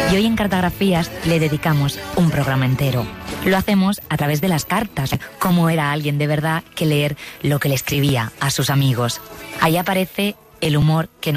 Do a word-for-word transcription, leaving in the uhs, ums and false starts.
Y hoy en Cartografías le dedicamos un programa entero. Lo hacemos a través de las cartas, cómo era alguien de verdad que leer lo que le escribía a sus amigos. Ahí aparece el humor que nos